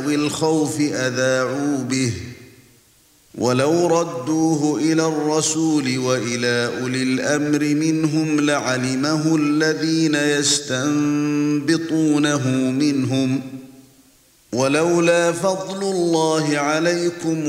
الخوف أذاعوا به ولو ردوه إلى الرسول وإلى أولي الأمر منهم لعلمه الذين يستنبطونه منهم ولولا فضل الله عليكم